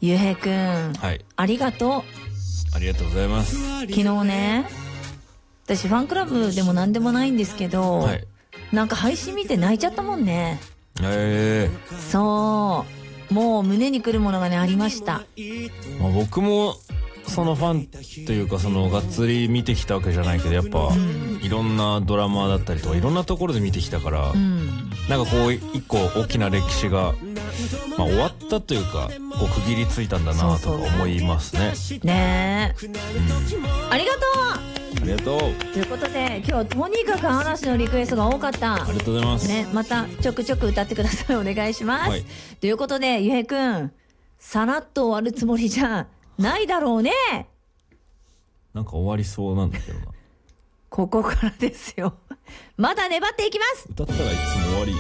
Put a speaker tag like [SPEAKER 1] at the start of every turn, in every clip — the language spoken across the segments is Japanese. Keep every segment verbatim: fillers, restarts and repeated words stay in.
[SPEAKER 1] ゆうへいくん、
[SPEAKER 2] はい、
[SPEAKER 1] ありがとう。
[SPEAKER 2] ありがとうございます。
[SPEAKER 1] 昨日ね、私ファンクラブでも何でもないんですけど、はい、なんか配信見て泣いちゃったもんね。
[SPEAKER 2] へえ。
[SPEAKER 1] そう、もう胸にくるものがねありました。
[SPEAKER 2] まあ、僕もそのファンというか、そのがっつり見てきたわけじゃないけど、やっぱ、うん、いろんなドラマだったりとかいろんなところで見てきたから、うん、なんかこう一個大きな歴史が、まあ、終わったというかこう区切りついたんだなとか思いますね。
[SPEAKER 1] ねえ、うん、ありがとう。
[SPEAKER 2] ありがとう。
[SPEAKER 1] ということで今日とにかく嵐のリクエストが多かった。
[SPEAKER 2] ありがとうございます、
[SPEAKER 1] ね、またちょくちょく歌ってください。お願いします、はい、ということでゆうへいくん、さらっと終わるつもりじゃないだろうね。
[SPEAKER 2] なんか終わりそうなんだけどな。
[SPEAKER 1] ここからですよ。まだ粘っていきます。
[SPEAKER 2] 歌ったらいつも終わり。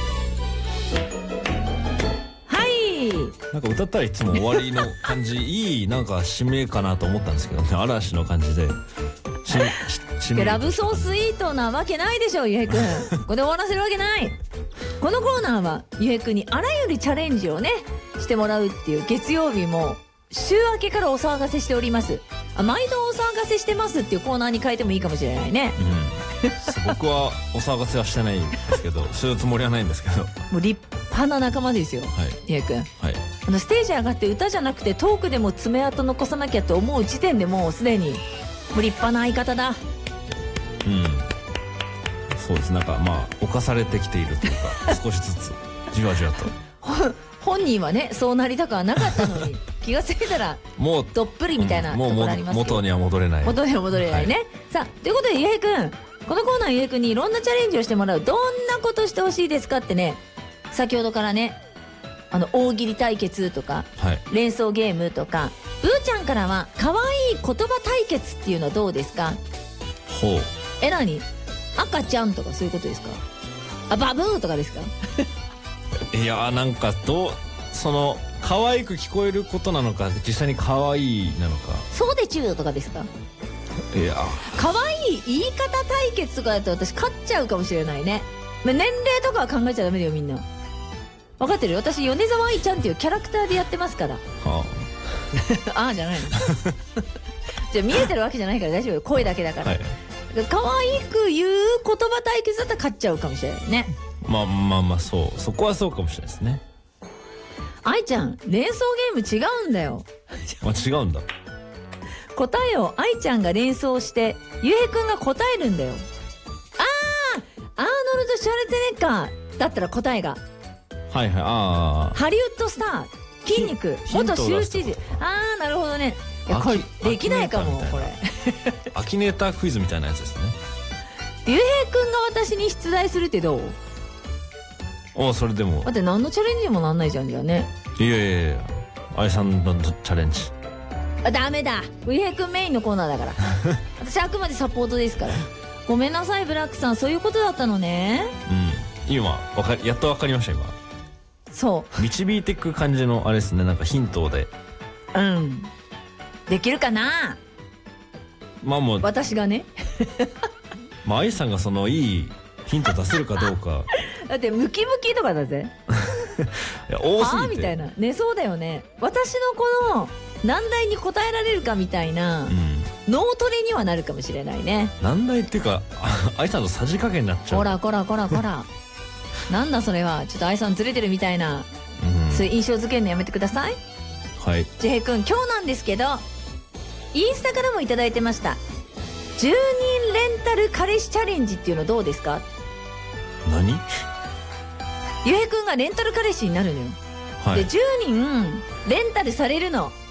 [SPEAKER 1] はい、
[SPEAKER 2] なんか歌ったらいつも終わりの感じいい、なんか締めかなと思ったんですけどね。嵐の感じで
[SPEAKER 1] ラブソースイートなわけないでしょゆうへいくん。ここで終わらせるわけない。このコーナーはゆうへいくんにあらゆるチャレンジをねしてもらうっていう月曜日も週明けからお騒がせしております。あ、毎度お騒がせしてますっていうコーナーに変えてもいいかもしれないね、
[SPEAKER 2] うん、僕はお騒がせはしてないんですけどするつもりはないんですけど、
[SPEAKER 1] もう立派な仲間ですよ、はい、ゆうへいくん、はい、あのステージ上がって歌じゃなくてトークでも爪痕残さなきゃと思う時点でもうすでにもう立派な相方だ。
[SPEAKER 2] うん、そうです。なんかまあ侵されてきているというか少しずつじわじわと
[SPEAKER 1] 本人はねそうなりたくはなかったのに気がついたらもうどっぷりみたいな、うん、ところありますけど、
[SPEAKER 2] もう元には戻れない。
[SPEAKER 1] 元には戻れないね、はい、さあということでゆうへいくん、このコーナーゆうへいくんにいろんなチャレンジをしてもらう。どんなことしてほしいですかってね、先ほどからねあの大喜利対決とか、はい、連想ゲームとか、ブーちゃんからは可愛い言葉対決っていうのはどうですか。
[SPEAKER 2] ほう。
[SPEAKER 1] え、なに赤ちゃんとかそういうことですか。あ、バブーとかですか
[SPEAKER 2] いやーなんかどうその可愛く聞こえることなのか実際に可愛いなのか。
[SPEAKER 1] そうでちゅうとかですか。
[SPEAKER 2] いや
[SPEAKER 1] 可愛い言い方対決とかだと私勝っちゃうかもしれないね。年齢とかは考えちゃダメだよみんな。分かってる。私米沢愛ちゃんっていうキャラクターでやってますから。はあああじゃないのじゃあ見えてるわけじゃないから大丈夫。声だけだから、はい、可愛く言う言葉対決だったら勝っちゃうかもしれないね。
[SPEAKER 2] まあまあまあそうそこはそうかもしれないですね。
[SPEAKER 1] 愛ちゃん連想ゲーム違うんだよ
[SPEAKER 2] あ、違うんだ。
[SPEAKER 1] 答えを愛ちゃんが連想してゆうへいくんが答えるんだよ。ああ、アーノルド・シュワルツェネッガーだったら答えが
[SPEAKER 2] はいはい、ああ
[SPEAKER 1] ハリウッドスター筋肉元州知事。ああなるほどね。いやこれできないかもこれ
[SPEAKER 2] アキネータークイズみたいなやつですね。
[SPEAKER 1] ゆうへいくんが私に出題するってどう。
[SPEAKER 2] おそれでも
[SPEAKER 1] 待って何のチャレンジにもなんないじゃんじゃあね。
[SPEAKER 2] いやいやいや愛さんのチャレンジ。
[SPEAKER 1] あ、ダメだ。ゆうへいくんメインのコーナーだから私あくまでサポートですから。ごめんなさいブラックさん、そういうことだったのね。
[SPEAKER 2] うん今わかやっとわかりました。今
[SPEAKER 1] そう
[SPEAKER 2] 導いていく感じのあれですね。なんかヒントで
[SPEAKER 1] うんできるかな。
[SPEAKER 2] まあもう
[SPEAKER 1] 私がね
[SPEAKER 2] まあ愛さんがそのいいヒント出せるかどうか
[SPEAKER 1] だってムキムキとかだぜ
[SPEAKER 2] いや多すぎて
[SPEAKER 1] はあみたいなね。そうだよね。私のこの難題に答えられるかみたいな、うん、脳トレにはなるかもしれないね。
[SPEAKER 2] 難題っていうか愛さんのさじ加減になっちゃう。
[SPEAKER 1] こらこらこらこらなんだそれは。ちょっと愛さんずれてるみたいな、うん、そういう印象づけるのやめてください。
[SPEAKER 2] はい。
[SPEAKER 1] じへいくん今日なんですけどインスタからもいただいてました。じゅうにんレンタル彼氏チャレンジっていうのどうですか。
[SPEAKER 2] 何。
[SPEAKER 1] ゆうへいくんがレンタル彼氏になるのよ、はい、でじゅうにんレンタルされるの。